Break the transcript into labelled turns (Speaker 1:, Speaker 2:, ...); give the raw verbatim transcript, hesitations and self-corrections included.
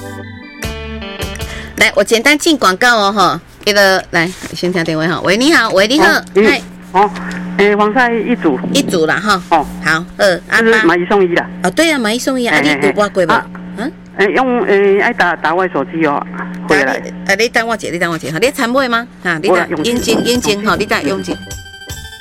Speaker 1: 来，我简单进广告哦，哈，那个来先听电话哈，喂，你好，喂，你好，
Speaker 2: 嗨、哦，哦，诶，防晒一组，
Speaker 1: 一组啦哈，
Speaker 2: 哦，
Speaker 1: 好，呃，阿
Speaker 2: 就是买一送一啦，
Speaker 1: 哦，对啊，买一送一啊，啊，你有挂过无？嗯，
Speaker 2: 诶，用诶爱打打外手机哦，回来，
Speaker 1: 啊，你等我一下，你等我一下，你参买吗？哈，你等用钱用钱吼，你等用钱。